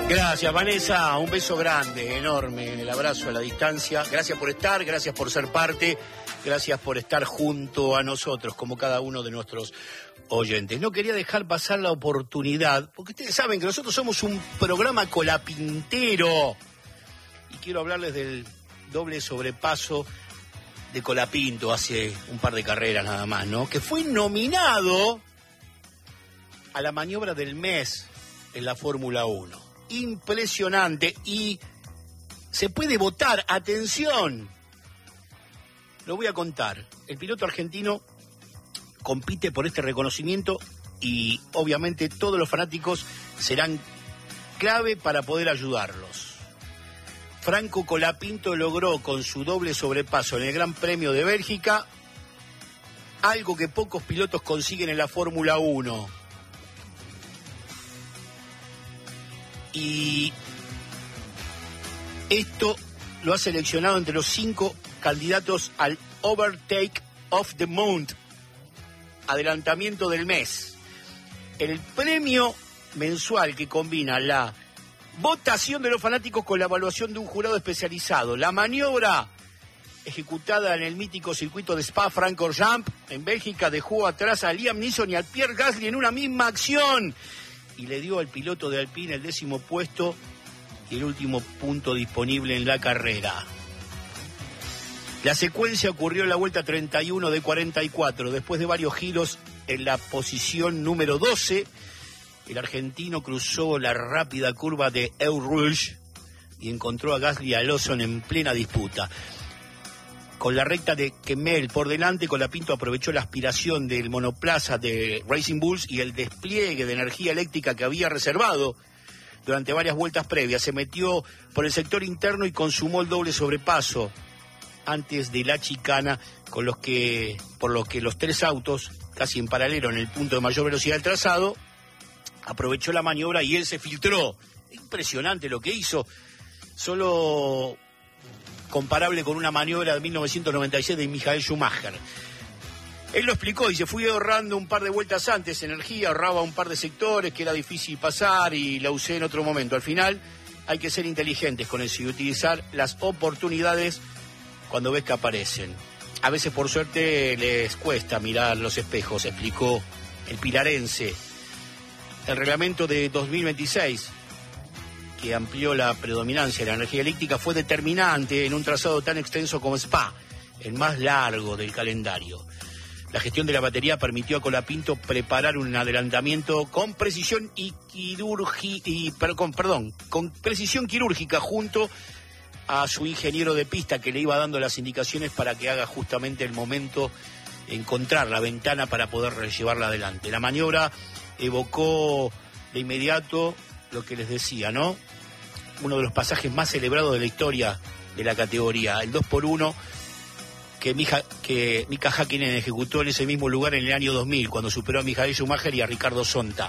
Gracias, Vanessa, un beso grande, enorme, el abrazo a la distancia. Gracias por estar, gracias por ser parte, gracias por estar junto a nosotros, como cada uno de nuestros oyentes. No quería dejar pasar la oportunidad, porque ustedes saben que nosotros somos un programa colapintero. Y quiero hablarles del doble sobrepaso de Colapinto hace un par de carreras nada más, ¿no? Que fue nominado a la maniobra del mes en la Fórmula 1. Impresionante, y se puede votar, atención, lo voy a contar. El piloto argentino compite por este reconocimiento y obviamente todos los fanáticos serán clave para poder ayudarlos. Franco Colapinto logró con su doble sobrepaso en el Gran Premio de Bélgica algo que pocos pilotos consiguen en la Fórmula 1. Y esto lo ha seleccionado entre los 5 candidatos al Overtake of the Month, adelantamiento del mes. El premio mensual que combina la votación de los fanáticos con la evaluación de un jurado especializado. La maniobra ejecutada en el mítico circuito de Spa-Francorchamps en Bélgica dejó atrás a Liam Neeson y a Pierre Gasly en una misma acción, y le dio al piloto de Alpine el 10º puesto y el último punto disponible en la carrera. La secuencia ocurrió en la vuelta 31 de 44. Después de varios giros en la posición número 12, el argentino cruzó la rápida curva de Eau Rouge y encontró a Gasly y a Lawson en plena disputa. Con la recta de Kemmel por delante, Colapinto aprovechó la aspiración del monoplaza de Racing Bulls y el despliegue de energía eléctrica que había reservado durante varias vueltas previas. Se metió por el sector interno y consumó el doble sobrepaso antes de la chicana, por lo que los 3 autos, casi en paralelo en el punto de mayor velocidad del trazado, aprovechó la maniobra y él se filtró. Impresionante lo que hizo, solo comparable con una maniobra de 1996 de Michael Schumacher. Él lo explicó y se fue ahorrando un par de vueltas antes, energía, ahorraba un par de sectores que era difícil pasar y la usé en otro momento. Al final hay que ser inteligentes con eso y utilizar las oportunidades cuando ves que aparecen. A veces por suerte les cuesta mirar los espejos, explicó el pilarense. El reglamento de 2026, que amplió la predominancia de la energía eléctrica, fue determinante en un trazado tan extenso como Spa, el más largo del calendario. La gestión de la batería permitió a Colapinto preparar un adelantamiento con precisión con precisión quirúrgica junto a su ingeniero de pista, que le iba dando las indicaciones para que haga justamente el momento, encontrar la ventana para poder llevarla adelante. La maniobra evocó de inmediato lo que les decía, ¿no? Uno de los pasajes más celebrados de la historia de la categoría, el 2x1 que Mika Häkkinen ejecutó en ese mismo lugar en el año 2000, cuando superó a Michael Schumacher y a Ricardo Zonta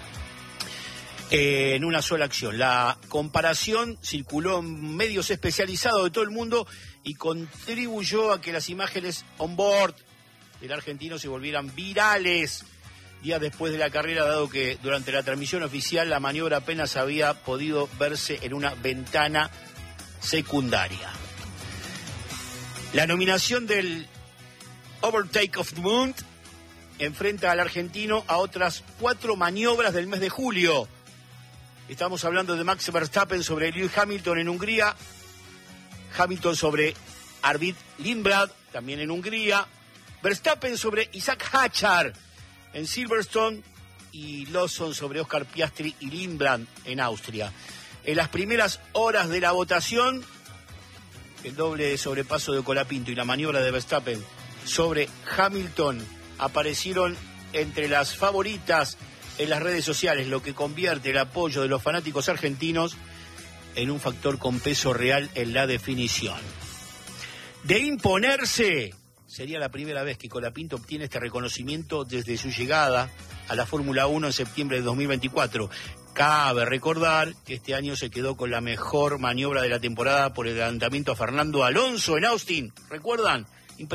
en una sola acción. La comparación circuló en medios especializados de todo el mundo y contribuyó a que las imágenes on board del argentino se volvieran virales días después de la carrera, dado que durante la transmisión oficial la maniobra apenas había podido verse en una ventana secundaria. La nominación del Overtake of the Month enfrenta al argentino a otras 4 maniobras del mes de julio. Estamos hablando de Max Verstappen sobre Lewis Hamilton en Hungría, Hamilton sobre Arvid Lindblad, también en Hungría, Verstappen sobre Isaac Hadjar en Silverstone y Lawson sobre Oscar Piastri y Lindblad en Austria. En las primeras horas de la votación, el doble sobrepaso de Colapinto y la maniobra de Verstappen sobre Hamilton aparecieron entre las favoritas en las redes sociales, lo que convierte el apoyo de los fanáticos argentinos en un factor con peso real en la definición. De imponerse, sería la primera vez que Colapinto obtiene este reconocimiento desde su llegada a la Fórmula 1 en septiembre de 2024. Cabe recordar que este año se quedó con la mejor maniobra de la temporada por el adelantamiento a Fernando Alonso en Austin. ¿Recuerdan?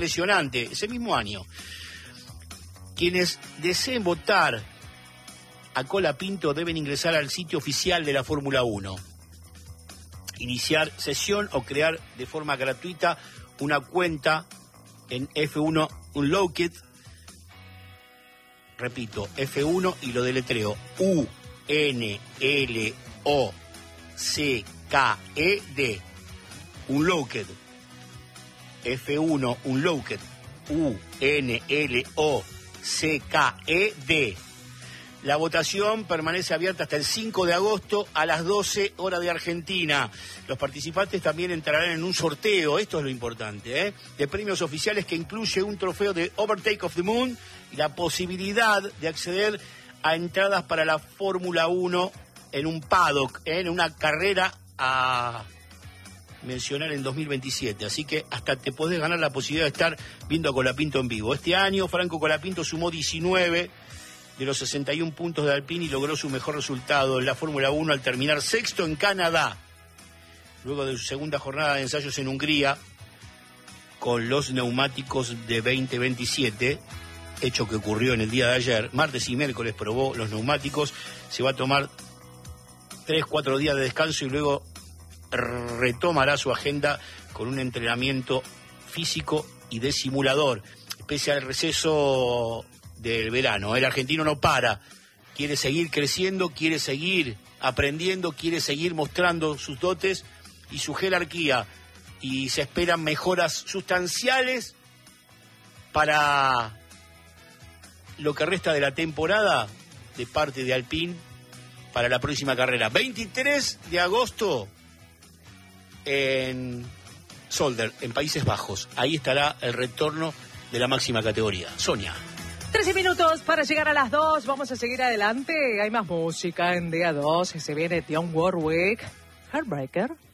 Impresionante, ese mismo año. Quienes deseen votar a Colapinto deben ingresar al sitio oficial de la Fórmula 1, iniciar sesión o crear de forma gratuita una cuenta en F1 Unlocked. Repito, F1 y lo deletreo UNLOCKED. Unlocked. F1 Unlocked. UNLOCKED. La votación permanece abierta hasta el 5 de agosto a las 12 horas de Argentina. Los participantes también entrarán en un sorteo, esto es lo importante, de premios oficiales que incluye un trofeo de Overtake of the Moon y la posibilidad de acceder a entradas para la Fórmula 1 en un paddock, en una carrera a mencionar en 2027. Así que hasta te podés ganar la posibilidad de estar viendo a Colapinto en vivo. Este año Franco Colapinto sumó 19 de los 61 puntos de Alpine y logró su mejor resultado en la Fórmula 1 al terminar sexto en Canadá, luego de su segunda jornada de ensayos en Hungría con los neumáticos de 2027, hecho que ocurrió en el día de ayer. Martes y miércoles probó los neumáticos, se va a tomar 3-4 días de descanso y luego retomará su agenda con un entrenamiento físico y de simulador, pese al receso del verano. El argentino no para, quiere seguir creciendo, quiere seguir aprendiendo, quiere seguir mostrando sus dotes y su jerarquía, y se esperan mejoras sustanciales para lo que resta de la temporada de parte de Alpine para la próxima carrera. 23 de agosto en Zolder, en Países Bajos. Ahí estará el retorno de la máxima categoría. Sonia. 13 minutos para llegar a las 2. Vamos a seguir adelante. Hay más música en día 2. Se viene Dionne Warwick, Heartbreaker.